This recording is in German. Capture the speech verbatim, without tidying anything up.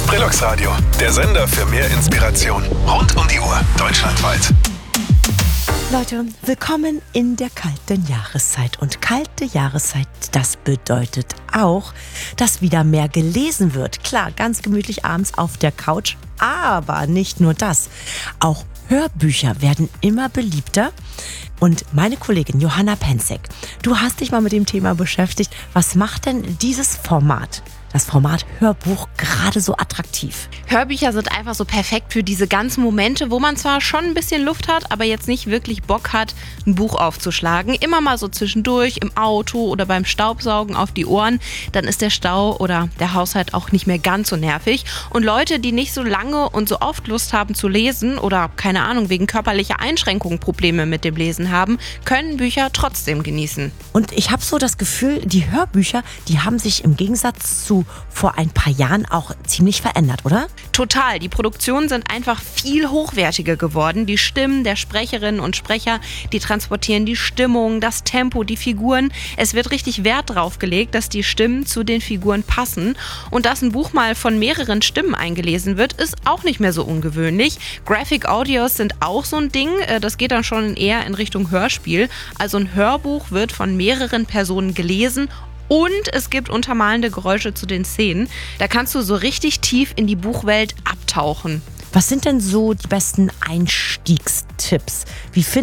Sprillox Radio, der Sender für mehr Inspiration. Rund um die Uhr, deutschlandweit. Leute, willkommen in der kalten Jahreszeit. Und kalte Jahreszeit, das bedeutet auch, dass wieder mehr gelesen wird. Klar, ganz gemütlich abends auf der Couch, aber nicht nur das. Auch Hörbücher werden immer beliebter. Und meine Kollegin Johanna Penzek, du hast dich mal mit dem Thema beschäftigt. Was macht denn dieses Format, das Format Hörbuch, gerade so attraktiv? Hörbücher sind einfach so perfekt für diese ganzen Momente, wo man zwar schon ein bisschen Luft hat, aber jetzt nicht wirklich Bock hat, ein Buch aufzuschlagen. Immer mal so zwischendurch im Auto oder beim Staubsaugen auf die Ohren. Dann ist der Stau oder der Haushalt auch nicht mehr ganz so nervig. Und Leute, die nicht so lange und so oft Lust haben zu lesen oder, keine Ahnung, wegen körperlicher Einschränkungen Probleme mit dem Lesen haben, können Bücher trotzdem genießen. Und ich habe so das Gefühl, die Hörbücher, die haben sich im Gegensatz zu vor ein paar Jahren auch ziemlich verändert, oder? Total. Die Produktionen sind einfach viel hochwertiger geworden. Die Stimmen der Sprecherinnen und Sprecher, die transportieren die Stimmung, das Tempo, die Figuren. Es wird richtig Wert drauf gelegt, dass die Stimmen zu den Figuren passen. Und dass ein Buch mal von mehreren Stimmen eingelesen wird, ist auch nicht mehr so ungewöhnlich. Graphic Audios sind auch so ein Ding. Das geht dann schon eher in Richtung Hörspiel. Also ein Hörbuch wird von mehreren Personen gelesen. Und es gibt untermalende Geräusche zu den Szenen. Da kannst du so richtig tief in die Buchwelt abtauchen. Was sind denn so die besten Einstiegstipps? Wie